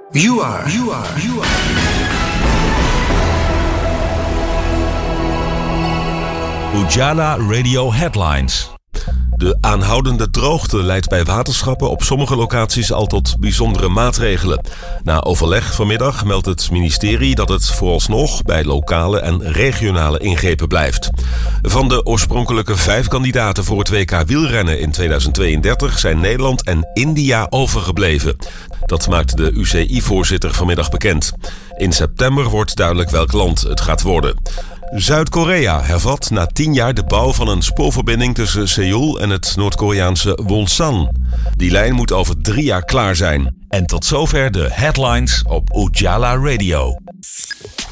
You are. Ujala Radio Headlines. De aanhoudende droogte leidt bij waterschappen op sommige locaties al tot bijzondere maatregelen. Na overleg vanmiddag meldt het ministerie dat het vooralsnog bij lokale en regionale ingrepen blijft. Van de oorspronkelijke 5 kandidaten voor het WK wielrennen in 2032 zijn Nederland en India overgebleven. Dat maakt de UCI-voorzitter vanmiddag bekend. In september wordt duidelijk welk land het gaat worden. Zuid-Korea hervat na 10 jaar de bouw van een spoorverbinding tussen Seoul en het Noord-Koreaanse Wonsan. Die lijn moet over 3 jaar klaar zijn. En tot zover de headlines op Ujala Radio.